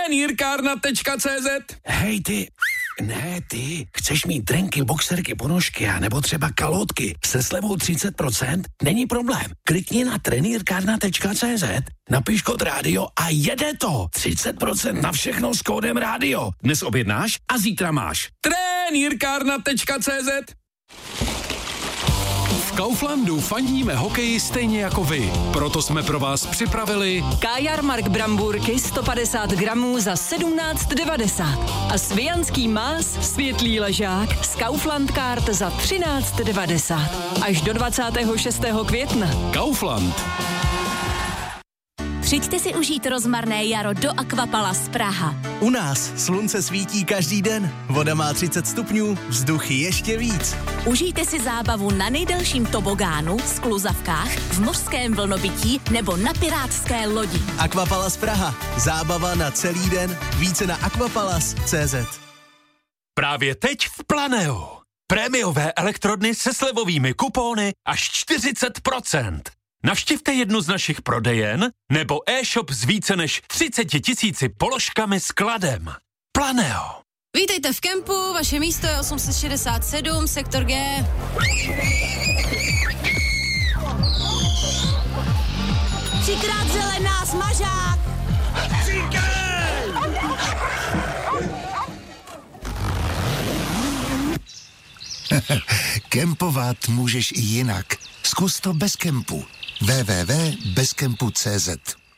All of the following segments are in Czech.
Trenýrkárna.cz. Hej ty, ne ty, chceš mít drenky, boxerky, ponožky a nebo třeba kalhotky se slevou 30%? Není problém. Klikni na trenýrkárna.cz, napiš kód rádio a jede to. 30% na všechno s kódem rádio. Dnes objednáš a zítra máš. Trenýrkárna.cz. V Kauflandu fandíme hokeji stejně jako vy. Proto jsme pro vás připravili Kajarmark Bramburky 150 gramů za 17,90 a Svijanský más světlý ležák z Kaufland Card za 13,90 až do 26. května. Kaufland. Přijďte si užít rozmarné jaro do Aquapalace Praha. U nás slunce svítí každý den, voda má 30 stupňů, vzduch ještě víc. Užijte si zábavu na nejdelším tobogánu, skluzavkách, v mořském vlnobytí nebo na pirátské lodi. Aquapalace Praha. Zábava na celý den. Více na aquapalace.cz. Právě teď v Planeu. Prémiové elektrodny se slevovými kupóny až 40%. Navštivte jednu z našich prodejen nebo e-shop s více než 30 000 položkami s kladem. Planeo. Vítejte v kempu, vaše místo je 867, sektor G. Třikrát zelená, smažák! Kempovat můžeš i jinak. Zkus to bez kempu. www.bezkempu.cz.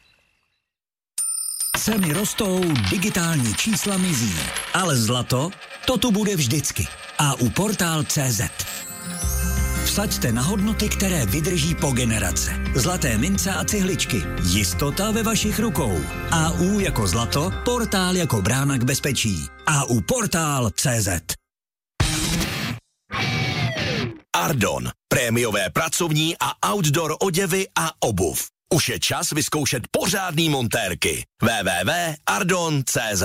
Ceny rostou, digitální čísla mizí, ale zlato, to tu bude vždycky. A u Portál.cz. Vsaďte na hodnoty, které vydrží po generace. Zlaté mince a cihličky. Jistota ve vašich rukou. AU jako zlato, Portál jako brána k bezpečí. AU Portál.cz. Ardon. Prémiové pracovní a outdoor oděvy a obuv. Už je čas vyzkoušet pořádný montérky. www.ardon.cz.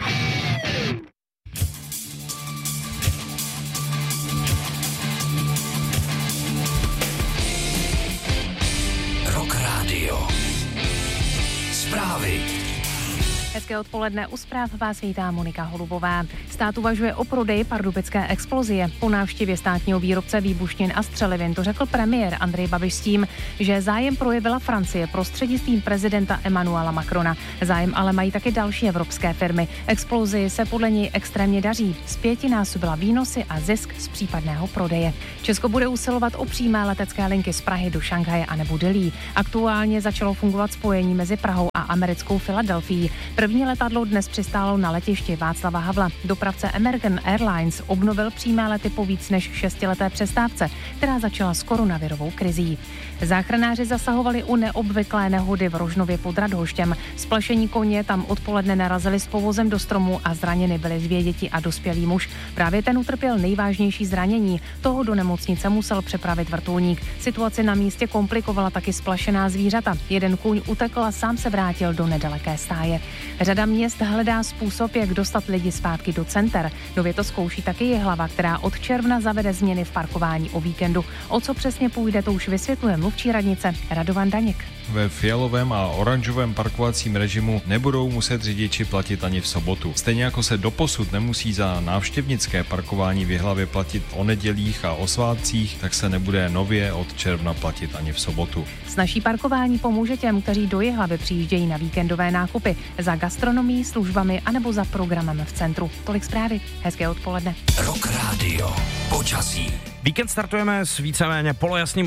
Rock Radio. Zprávy. Hezké odpoledne, u zpráv vás vítá Monika Holubová. Stát uvažuje o prodeji pardubické explozie. Po návštěvě státního výrobce výbušnin a střelivin to řekl premiér Andrej Babiš s tím, že zájem projevila Francie prostřednictvím prezidenta Emmanuela Macrona. Zájem ale mají taky další evropské firmy. Explozii se podle něj extrémně daří. Zpětinásobila výnosy a zisk z případného prodeje. Česko bude usilovat o přímé letecké linky z Prahy do Šanghaje a nebo Delhi. Aktuálně začalo fungovat spojení mezi Prahou a americkou Filadelfií. První letadlo dnes přistálo na letišti Václava Havla. Dopravce American Airlines obnovil přímé lety po víc než 6leté přestávce, která začala s koronavirovou krizí. Záchranáři zasahovali u neobvyklé nehody v Rožnově pod Radhoštěm. Splašení koně tam odpoledne narazili s povozem do stromu a zraněny byly 2 děti a dospělý muž. Právě ten utrpěl nejvážnější zranění. Toho do nemocnice musel přepravit vrtulník. Situaci na místě komplikovala taky splašená zvířata. Jeden kůň utekl a sám se vrátil do nedaleké stáje. Řada měst hledá způsob, jak dostat lidi zpátky do center. Nově to zkouší taky Jihlava, která od června zavede změny v parkování o víkendu. O co přesně půjde, to už vysvětluje mluvčí radnice Radovan Daněk. Ve fialovém a oranžovém parkovacím režimu nebudou muset řidiči platit ani v sobotu. Stejně jako se doposud nemusí za návštěvnické parkování v Jihlavě platit o nedělích a o svátcích, tak se nebude nově od června platit ani v sobotu. Snaží parkování pomůže těm, kteří do Jihlavy přijíždějí na víkendové nákupy, za gastronomií, službami anebo za programem v centru. Tolik zprávy. Hezké odpoledne. Rock Radio. Počasí. Víkend startujeme s víceméně polojasným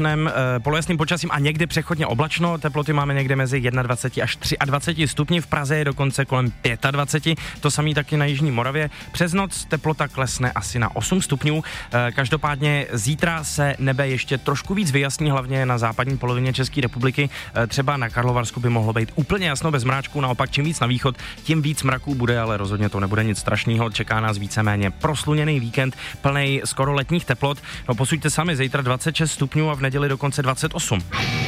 počasím a někdy přechodně oblačno. Teploty máme někde mezi 21 až 23 stupni, v Praze je dokonce kolem 25, to samý taky na jižní Moravě. Přes noc teplota klesne asi na 8 stupňů. Každopádně zítra se nebe ještě trošku víc vyjasní, hlavně na západní polovině České republiky. Třeba na Karlovarsku by mohlo být úplně jasno bez mráčků, naopak čím víc na východ, tím víc mraků bude, ale rozhodně to nebude nic strašného. Čeká nás víceméně prosluněný víkend, plný skoro letních teplot. No, posuďte sami, zítra 26 stupňů a v neděli dokonce 28.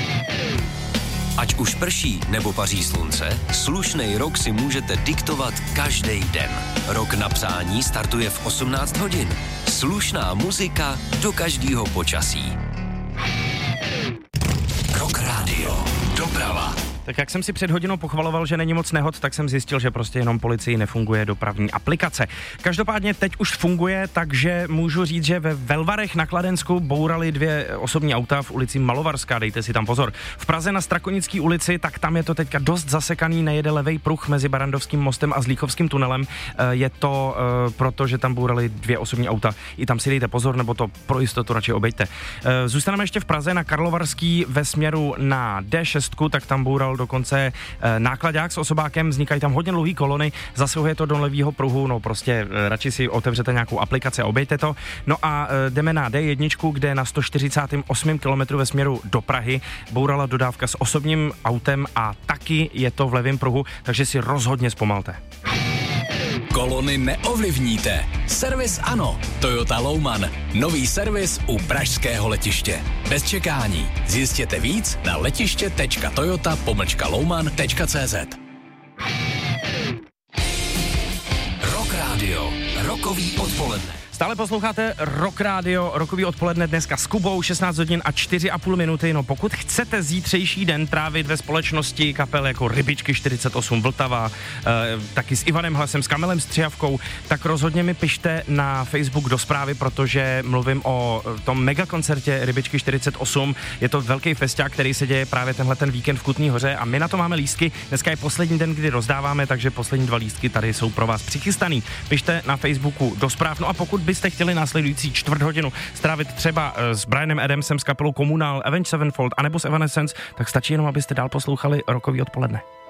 Ať už prší nebo paří slunce, slušnej rok si můžete diktovat každý den. Rok na psání startuje v 18 hodin. Slušná muzika do každého počasí. Rock Radio. Doprava. Tak jak jsem si před hodinou pochvaloval, že není moc nehod, tak jsem zjistil, že prostě jenom policii nefunguje dopravní aplikace. Každopádně teď už funguje, takže můžu říct, že ve Velvarech na Kladensku bourali 2 osobní auta v ulici Malovarská, dejte si tam pozor. V Praze na Strakonické ulici, tak tam je to teďka dost zasekaný, nejede levej pruh mezi Barandovským mostem a Zlíchovským tunelem. Je to proto, že tam bourali 2 osobní auta. I tam si dejte pozor, nebo to pro jistotu radši obejďte. Zůstaneme ještě v Praze na Karlovarský ve směru na D6, tak tam boural dokonce nákladák s osobákem, vznikají tam hodně dlouhý kolony, zasahuje to do levýho pruhu, no prostě radši si otevřete nějakou aplikaci a obejte to. No a jdeme na D1, kde na 148. kilometru ve směru do Prahy bourala dodávka s osobním autem a taky je to v levém pruhu, takže si rozhodně zpomalte. Kolony neovlivníte. Servis ano. Toyota Louman. Nový servis u pražského letiště. Bez čekání. Zjistěte víc na letiště.toyota-louman.cz. Rock Radio. Rokový odpoledne. Stále posloucháte Rock Radio, rokový odpoledne dneska s Kubou, 16 hodin a 4,5 minuty. No pokud chcete zítřejší den trávit ve společnosti kapel jako Rybičky 48 Vltava, taky s Ivanem Hlasem, s Kamilem Střihavkou, tak rozhodně mi pište na Facebook do zprávy, protože mluvím o tom megakoncertě Rybičky 48. Je to velký festiák, který se děje právě tenhle ten víkend v Kutný Hoře a my na to máme lístky. Dneska je poslední den, kdy rozdáváme, takže poslední 2 lístky tady jsou pro vás přichystaný. Pište na Facebooku do zpráv. No a pokud byste chtěli následující 4 hodinu strávit třeba s Brianem Adamsem z kapelou Komunál, Avenged Sevenfold anebo s Evanescence, tak stačí jenom, abyste dál poslouchali rokový odpoledne.